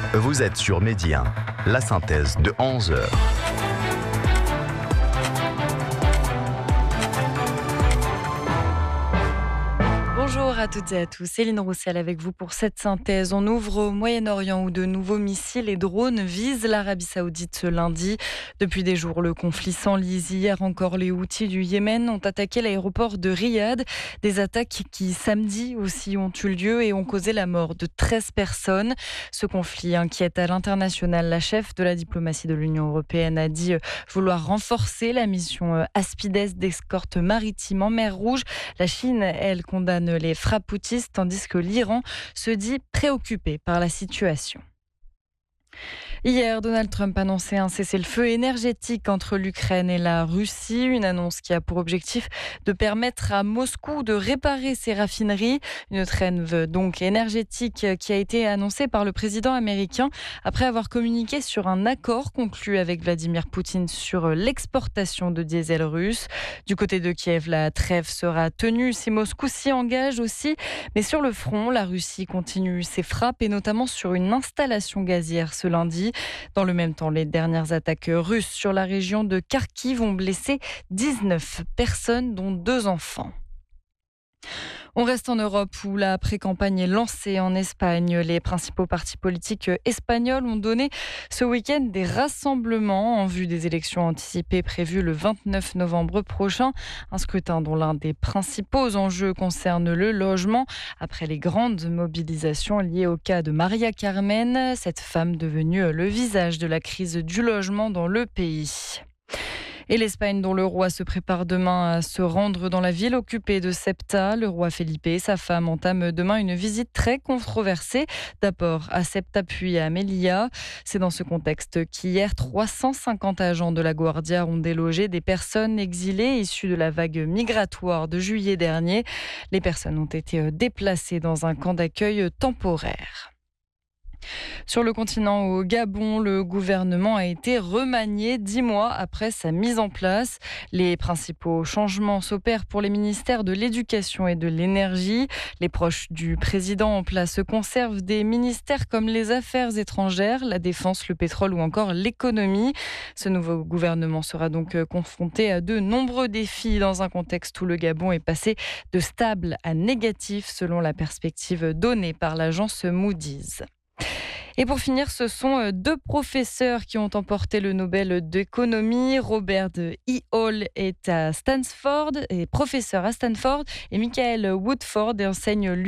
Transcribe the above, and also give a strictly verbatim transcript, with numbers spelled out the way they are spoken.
Vous êtes sur Midi un, la synthèse de onze heures. Bonjour à toutes et à tous, Céline Roussel avec vous pour cette synthèse. On ouvre au Moyen-Orient où de nouveaux missiles et drones visent l'Arabie Saoudite ce lundi. Depuis des jours, le conflit s'enlise. Hier encore, les Houthis du Yémen ont attaqué l'aéroport de Riyad. Des attaques qui, samedi aussi, ont eu lieu et ont causé la mort de treize personnes. Ce conflit inquiète à l'international. La chef de la diplomatie de l'Union européenne a dit vouloir renforcer la mission Aspides d'escorte maritime en mer Rouge. La Chine, elle, condamne les frappes houthis, tandis que l'Iran se dit préoccupé par la situation. Hier, Donald Trump annonçait un cessez-le-feu énergétique entre l'Ukraine et la Russie, une annonce qui a pour objectif de permettre à Moscou de réparer ses raffineries. Une trêve donc énergétique qui a été annoncée par le président américain après avoir communiqué sur un accord conclu avec Vladimir Poutine sur l'exportation de diesel russe. Du côté de Kiev, la trêve sera tenue si Moscou s'y engage aussi. Mais sur le front, la Russie continue ses frappes et notamment sur une installation gazière ce lundi. Dans le même temps, les dernières attaques russes sur la région de Kharkiv ont blessé dix-neuf personnes, dont deux enfants. On reste en Europe où la pré-campagne est lancée en Espagne. Les principaux partis politiques espagnols ont donné ce week-end des rassemblements en vue des élections anticipées prévues le vingt-neuf novembre prochain. Un scrutin dont l'un des principaux enjeux concerne le logement. Après les grandes mobilisations liées au cas de Maria Carmen, cette femme devenue le visage de la crise du logement dans le pays. Et l'Espagne, dont le roi se prépare demain à se rendre dans la ville occupée de Ceuta. Le roi Felipe et sa femme entament demain une visite très controversée. D'abord à Ceuta, puis à Melilla. C'est dans ce contexte qu'hier, trois cent cinquante agents de la Guardia ont délogé des personnes exilées issues de la vague migratoire de juillet dernier. Les personnes ont été déplacées dans un camp d'accueil temporaire. Sur le continent, au Gabon, le gouvernement a été remanié dix mois après sa mise en place. Les principaux changements s'opèrent pour les ministères de l'Éducation et de l'Énergie. Les proches du président en place conservent des ministères comme les Affaires étrangères, la Défense, le pétrole ou encore l'économie. Ce nouveau gouvernement sera donc confronté à de nombreux défis dans un contexte où le Gabon est passé de stable à négatif selon la perspective donnée par l'agence Moody's. Et pour finir, ce sont deux professeurs qui ont emporté le Nobel d'économie. Robert E. Hall est à Stanford, est professeur à Stanford, et Michael Woodford enseigne